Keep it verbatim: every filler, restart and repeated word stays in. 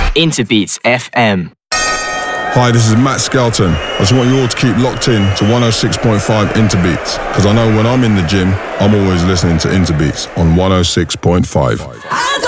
Interbeats F M. Hi, this is Matt Skelton. I just want you all to keep locked in to one oh six point five Interbeats, because I know when I'm in the gym, I'm always listening to Interbeats on one oh six point five.